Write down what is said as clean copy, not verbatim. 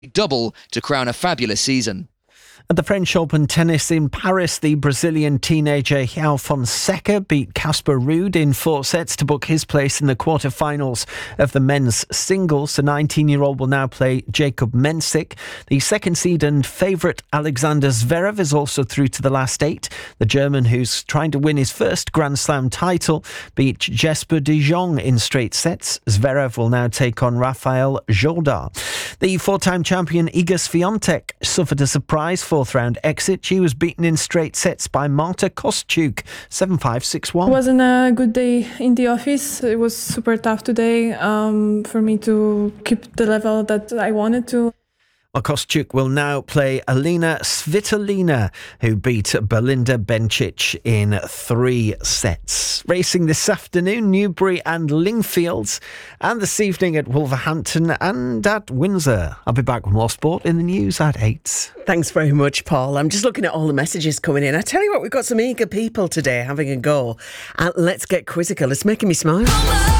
double to crown a fabulous season. At the French Open tennis in Paris, the Brazilian teenager João Fonseca beat Casper Ruud in 4 sets to book his place in the quarter-finals of the men's singles. The 19-year-old will now play Jacob Mensik. The second seed and favourite Alexander Zverev is also through to the last 8. The German, who's trying to win his first Grand Slam title, beat Jesper de Jong in straight sets. Zverev will now take on Rafael Jodar. The 4-time champion Iga Swiatek suffered a surprise fourth-round exit. She was beaten in straight sets by Marta Kostyuk, 7-5, 6-1. It wasn't a good day in the office. It was super tough today for me to keep the level that I wanted to. Kostyuk will now play Alina Svitolina, who beat Belinda Bencic in 3 sets. Racing this afternoon, Newbury and Lingfields, and this evening at Wolverhampton and at Windsor. I'll be back with more sport in the news at 8. Thanks very much, Paul. I'm just looking at all the messages coming in. I tell you what, we've got some eager people today having a go at Let's Get Quizzical. It's making me smile.